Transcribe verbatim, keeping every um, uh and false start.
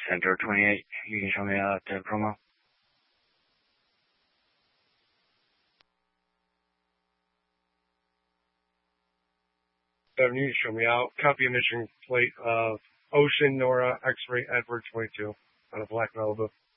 Center twenty-eight, you can show me out the promo. Seven, you can show me out. Copy emission plate of Ocean Nora X-ray Edward twenty-two on a black Malibu.